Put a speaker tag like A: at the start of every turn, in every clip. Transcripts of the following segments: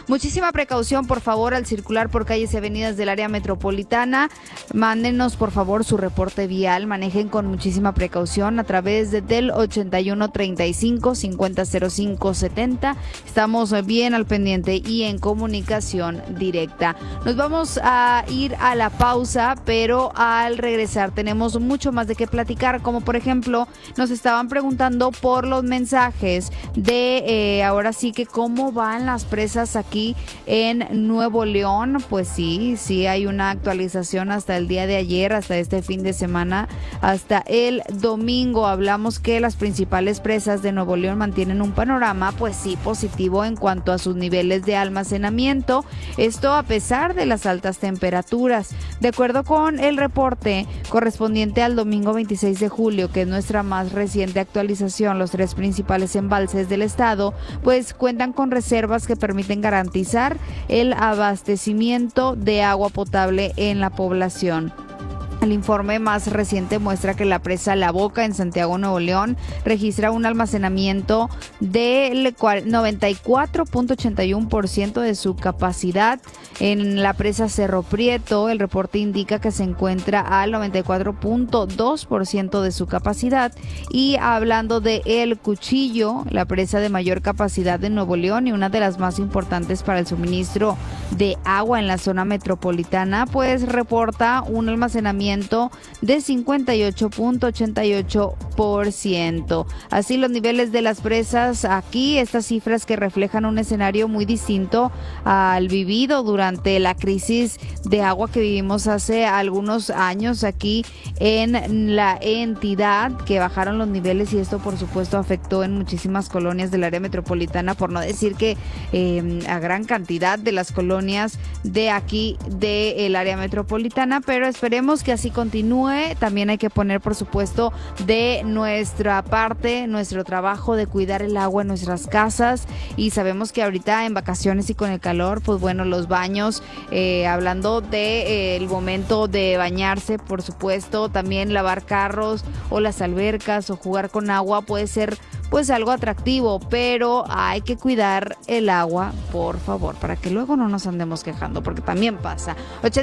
A: Muchísima precaución, por favor, al circular por calles y avenidas del área metropolitana. Mándenos, por favor, su reporte vial. Manejen con muchísima precaución a través del 8135-500570. Estamos bien al pendiente y en comunicación directa. Nos vamos a ir a la pausa, pero al regresar tenemos mucho más de qué platicar, como por ejemplo, nos estaban preguntando por los mensajes de ahora sí que cómo van las presas aquí en Nuevo León. Pues sí hay una actualización hasta el día de ayer, hasta este fin de semana, hasta el domingo. Hablamos que las principales presas de Nuevo León mantienen un panorama, pues sí, positivo en cuanto a sus niveles de almacenamiento, esto a pesar de las altas temperaturas. De acuerdo con el reporte correspondiente al domingo 26 de julio, que es nuestra más reciente actualización, los tres principales embalses del estado pues cuentan con reservas que permiten garantizar el abastecimiento de agua potable en la población. El informe más reciente muestra que la presa La Boca en Santiago, Nuevo León, registra un almacenamiento del 94.81% de su capacidad. En la presa Cerro Prieto, el reporte indica que se encuentra al 94.2% de su capacidad. Y hablando de El Cuchillo, la presa de mayor capacidad de Nuevo León y una de las más importantes para el suministro de agua en la zona metropolitana, pues reporta un almacenamiento de 58.88%. Así los niveles de las presas aquí, estas cifras que reflejan un escenario muy distinto al vivido durante la crisis de agua que vivimos hace algunos años aquí en la entidad, que bajaron los niveles y esto por supuesto afectó en muchísimas colonias del área metropolitana, por no decir que a gran cantidad de las colonias de aquí del área metropolitana, pero esperemos que así continúe. También hay que poner, por supuesto, de nuestra parte, nuestro trabajo de cuidar el agua en nuestras casas, y sabemos que ahorita en vacaciones y con el calor, pues bueno, los baños, hablando de el momento de bañarse, por supuesto, también lavar carros o las albercas o jugar con agua puede ser pues algo atractivo, pero hay que cuidar el agua, por favor, para que luego no nos andemos quejando, porque también pasa.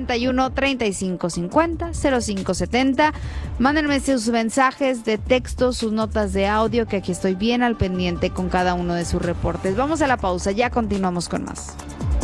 A: 81-35-50-0570. Mándenme sus mensajes de texto, sus notas de audio, que aquí estoy bien al pendiente con cada uno de sus reportes. Vamos a la pausa, ya continuamos con más.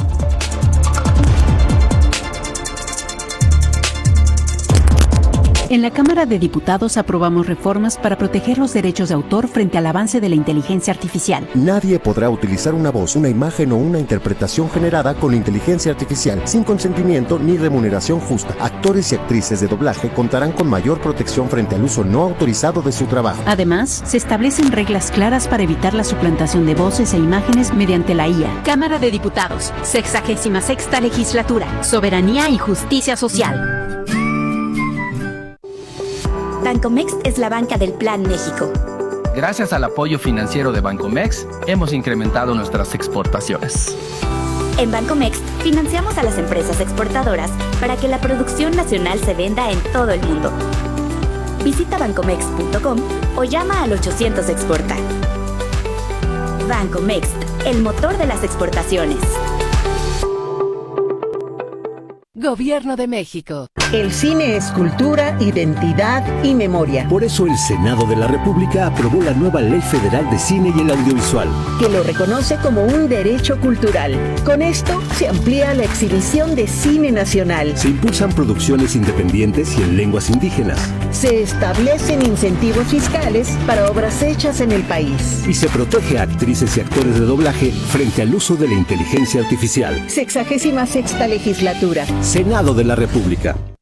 B: En la Cámara de Diputados aprobamos reformas para proteger los derechos de autor frente al avance de la inteligencia artificial.
C: Nadie podrá utilizar una voz, una imagen o una interpretación generada con inteligencia artificial sin consentimiento ni remuneración justa. Actores y actrices de doblaje contarán con mayor protección frente al uso no autorizado de su trabajo.
B: Además, se establecen reglas claras para evitar la suplantación de voces e imágenes mediante la IA. Cámara de Diputados, 66ª Legislatura, Soberanía y Justicia Social.
D: Bancomext es la banca del Plan México.
E: Gracias al apoyo financiero de Bancomext, hemos incrementado nuestras exportaciones.
D: En Bancomext financiamos a las empresas exportadoras para que la producción nacional se venda en todo el mundo. Visita bancomext.com o llama al 800 Exporta. Bancomext, el motor de las exportaciones.
F: Gobierno de México.
G: El cine es cultura, identidad y memoria.
H: Por eso el Senado de la República aprobó la nueva Ley Federal de Cine y el Audiovisual,
G: que lo reconoce como un derecho cultural. Con esto se amplía la exhibición de cine nacional.
H: Se impulsan producciones independientes y en lenguas indígenas.
G: Se establecen incentivos fiscales para obras hechas en el país.
H: Y se protege a actrices y actores de doblaje frente al uso de la inteligencia artificial.
G: 66ª Legislatura.
H: Senado de la República.